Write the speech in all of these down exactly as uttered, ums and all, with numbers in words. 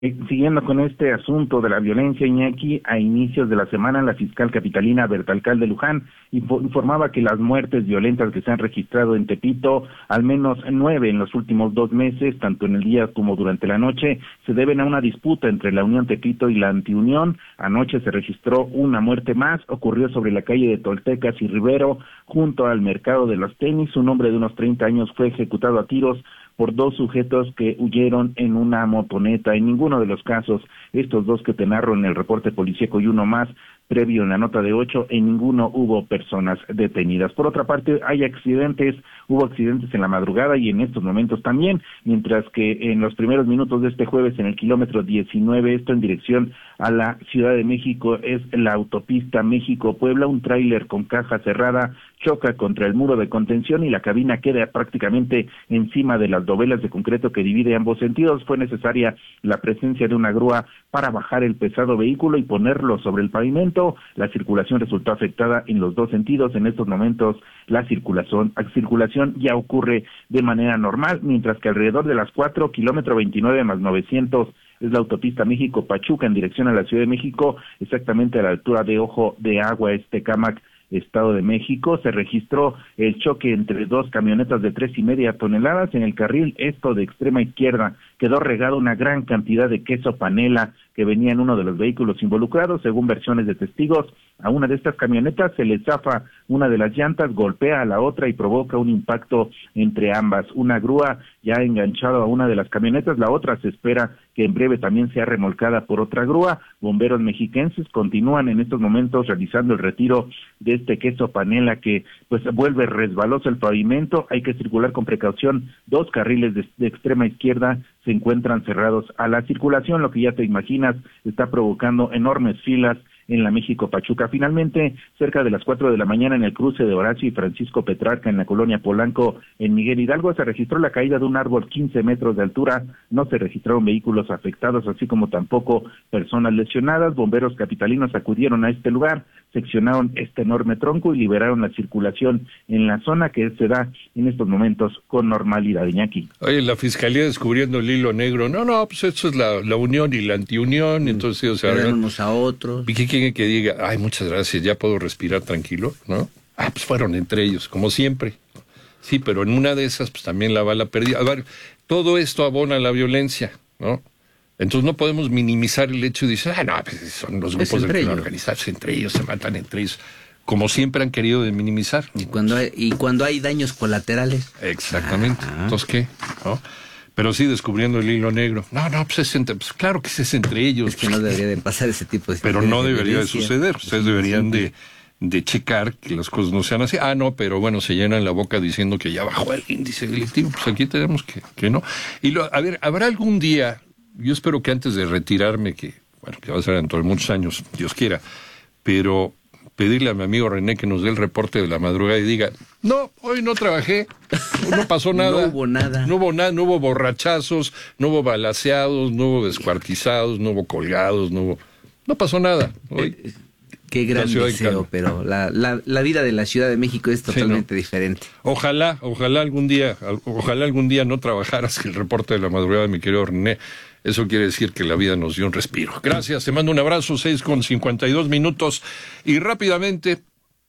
Eh, Siguiendo con este asunto de la violencia, Iñaki, a inicios de la semana la fiscal capitalina Berta Alcalde Luján info- informaba que las muertes violentas que se han registrado en Tepito, al menos nueve en los últimos dos meses, tanto en el día como durante la noche, se deben a una disputa entre la Unión Tepito y la Antiunión. Anoche se registró una muerte más, ocurrió sobre la calle de Toltecas y Rivero, junto al mercado de los tenis. Un hombre de unos treinta años fue ejecutado a tiros por dos sujetos que huyeron en una motoneta. En ninguno de los casos, estos dos que te narro en el reporte policíaco y uno más previo en la nota de ocho, en ninguno hubo personas detenidas. Por otra parte, hay accidentes, hubo accidentes en la madrugada y en estos momentos también, mientras que en los primeros minutos de este jueves en el kilómetro diecinueve, esto en dirección a la Ciudad de México, es la autopista México-Puebla, un tráiler con caja cerrada choca contra el muro de contención y la cabina queda prácticamente encima de las dovelas de concreto que divide ambos sentidos. Fue necesaria la presencia de una grúa para bajar el pesado vehículo y ponerlo sobre el pavimento. La circulación resultó afectada en los dos sentidos. En estos momentos la circulación, la circulación ya ocurre de manera normal, mientras que alrededor de las cuatro, kilómetro veintinueve más novecientos, es la autopista México-Pachuca en dirección a la Ciudad de México, exactamente a la altura de Ojo de Agua, Tecámac, Estado de México. Se registró el choque entre dos camionetas de tres y media toneladas. En el carril esto de extrema izquierda quedó regada una gran cantidad de queso panela que venía en uno de los vehículos involucrados. Según versiones de testigos, a una de estas camionetas se le zafa una de las llantas, golpea a la otra y provoca un impacto entre ambas. Una grúa ya ha enganchado a una de las camionetas, la otra se espera que en breve también sea remolcada por otra grúa. Bomberos mexiquenses continúan en estos momentos realizando el retiro de este queso panela que pues vuelve resbaloso el pavimento. Hay que circular con precaución. Dos carriles de, de extrema izquierda se encuentran cerrados a la circulación, lo que ya te imaginas está provocando enormes filas en la México-Pachuca. Finalmente, cerca de las cuatro de la mañana en el cruce de Horacio y Francisco Petrarca en la colonia Polanco, en Miguel Hidalgo, se registró la caída de un árbol quince metros de altura. No se registraron vehículos afectados, así como tampoco personas lesionadas. Bomberos capitalinos acudieron a este lugar, seccionaron este enorme tronco y liberaron la circulación en la zona, que se da en estos momentos con normalidad. Iñaki. Oye, la Fiscalía descubriendo el hilo negro. No, no, pues eso es la, la unión y la antiunión, entonces ellos se agarran unos a otros. ¿Y qué quieren que diga? Ay, muchas gracias, ya puedo respirar tranquilo, ¿no? Ah, pues fueron entre ellos, como siempre. Sí, pero en una de esas, pues también la bala perdida. A ver, todo esto abona la violencia, ¿no? Entonces no podemos minimizar el hecho de decir, ah, no, pues son los grupos del crimen organizado, entre ellos, se matan entre ellos, como siempre han querido de minimizar. Y cuando hay, y cuando hay daños colaterales. Exactamente. Ah. Entonces, ¿qué? ¿No? Pero sí, descubriendo el hilo negro. No, no, pues es entre, pues claro que es entre ellos. Es que no debería de pasar ese tipo de Pero no debería de suceder. Ustedes deberían de, de checar que las cosas no sean así. Ah, no, pero bueno, se llenan la boca diciendo que ya bajó el índice delictivo. Pues aquí tenemos que, que no. Y lo, a ver, habrá algún día, yo espero que antes de retirarme, que bueno, que va a ser dentro de muchos años, Dios quiera, pero pedirle a mi amigo René que nos dé el reporte de la madrugada y diga, no, hoy no trabajé, no pasó nada. No hubo nada. No hubo nada, no hubo borrachazos, no hubo balaceados, no hubo descuartizados, no hubo colgados, no hubo... No pasó nada. Hoy, eh, qué gran deseo, pero la, la, la vida de la Ciudad de México es totalmente sí, ¿no? diferente. Ojalá, ojalá algún día, ojalá algún día no trabajaras el reporte de la madrugada, mi querido René. Eso quiere decir que la vida nos dio un respiro. Gracias, te mando un abrazo, seis con cincuenta y dos minutos. Y rápidamente,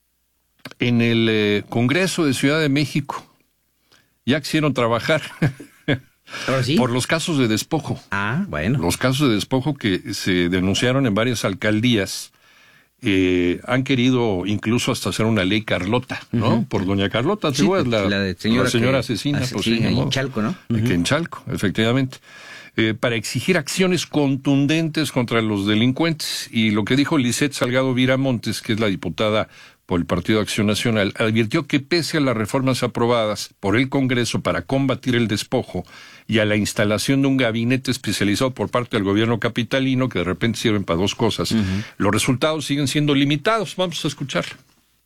en el eh, Congreso de Ciudad de México, ya quisieron trabajar ¿Ahora sí? por los casos de despojo. Ah, bueno. Los casos de despojo que se denunciaron en varias alcaldías. Eh, han querido incluso hasta hacer una ley Carlota, ¿no? Uh-huh. Por doña Carlota, ¿te sí, acuerdas? La, la, de señora la señora que, asesina. Hace, pues, sí, sí, en Chalco, ¿no? Uh-huh. Que en Chalco, efectivamente. Eh, para exigir acciones contundentes contra los delincuentes. Y lo que dijo Lisette Salgado Viramontes, que es la diputada por el Partido de Acción Nacional, advirtió que pese a las reformas aprobadas por el Congreso para combatir el despojo y a la instalación de un gabinete especializado por parte del gobierno capitalino, que de repente sirven para dos cosas, uh-huh. los resultados siguen siendo limitados. Vamos a escuchar.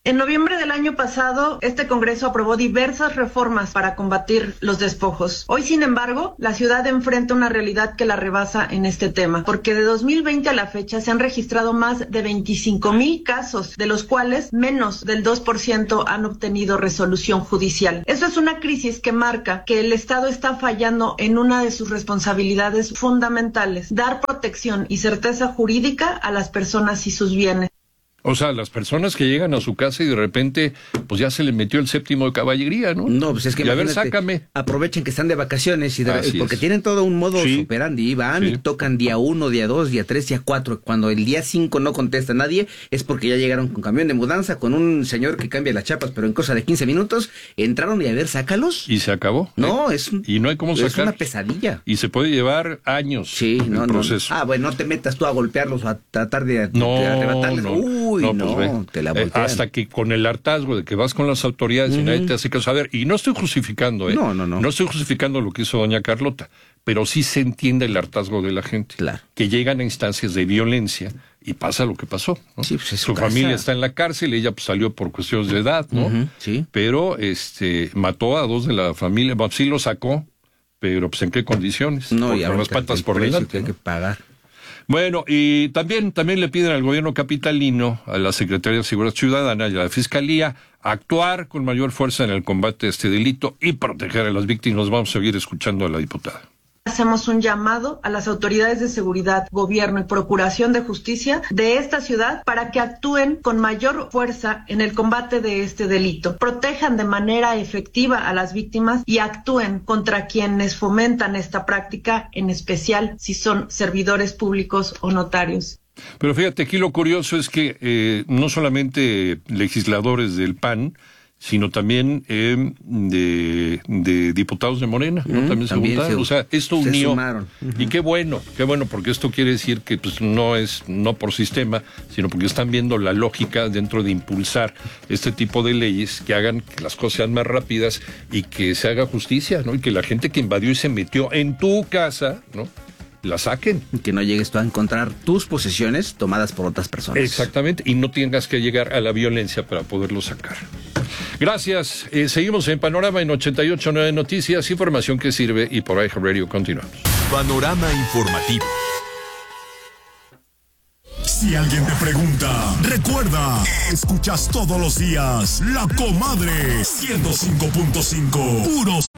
En noviembre del año pasado, este Congreso aprobó diversas reformas para combatir los despojos. Hoy, sin embargo, la ciudad enfrenta una realidad que la rebasa en este tema, porque de dos mil veinte a la fecha se han registrado más de veinticinco mil casos, de los cuales menos del dos por ciento han obtenido resolución judicial. Esto es una crisis que marca que el Estado está fallando en una de sus responsabilidades fundamentales, dar protección y certeza jurídica a las personas y sus bienes. O sea, las personas que llegan a su casa y de repente, pues ya se les metió el séptimo de caballería, ¿no? No, pues es que y a ver, sácame. Aprovechen que están de vacaciones y de, porque es. tienen todo un modo sí. superandi, van sí. y tocan día uno, día dos, día tres, día cuatro. Cuando el día cinco no contesta nadie, es porque ya llegaron con camión de mudanza, con un señor que cambia las chapas, pero en cosa de quince minutos, entraron y a ver, sácalos. Y se acabó. No, ¿eh? es un, y no hay cómo sacar. Es una pesadilla. Y se puede llevar años. Sí, no, el proceso. no. Ah, bueno, no te metas tú a golpearlos o a tratar de, no, de arrebatarles. No. Uy, no, no, pues te la eh, hasta que con el hartazgo de que vas con las autoridades uh-huh. y nadie te hace caso. A ver, y no estoy justificando, ¿eh? No, no, no. No estoy justificando lo que hizo doña Carlota, pero sí se entiende el hartazgo de la gente. Claro. Que llegan a instancias de violencia y pasa lo que pasó, ¿no? Sí, pues es su su familia casa. está en la cárcel, ella pues, salió por cuestiones de edad, ¿no? Uh-huh, sí. Pero este mató a dos de la familia, bueno, sí lo sacó, pero pues en qué condiciones. No, Porque y con las patas por delante. Que hay ¿no? que pagar. Bueno, y también, también le piden al gobierno capitalino, a la Secretaría de Seguridad Ciudadana y a la Fiscalía actuar con mayor fuerza en el combate a este delito y proteger a las víctimas. Vamos a seguir escuchando a la diputada. Hacemos un llamado a las autoridades de seguridad, gobierno y procuración de justicia de esta ciudad para que actúen con mayor fuerza en el combate de este delito, protejan de manera efectiva a las víctimas y actúen contra quienes fomentan esta práctica, en especial si son servidores públicos o notarios. Pero fíjate, aquí lo curioso es que eh, no solamente legisladores del P A N, sino también eh, de, de diputados de Morena, ¿no? Mm, también se también juntaron. se, o sea, esto se unió. Sumaron. Uh-huh. Y qué bueno, qué bueno, porque esto quiere decir que pues no es no por sistema, sino porque están viendo la lógica dentro de impulsar este tipo de leyes que hagan que las cosas sean más rápidas y que se haga justicia, ¿no? Y que la gente que invadió y se metió en tu casa, ¿no?, la saquen. Que no llegues tú a encontrar tus posesiones tomadas por otras personas. Exactamente, y no tengas que llegar a la violencia para poderlo sacar. Gracias. Eh, seguimos en Panorama en ochenta y ocho punto nueve Noticias, información que sirve, y por iHeart Radio continuamos. Panorama informativo. Si alguien te pregunta, recuerda, escuchas todos los días La Comadre ciento cinco punto cinco, puros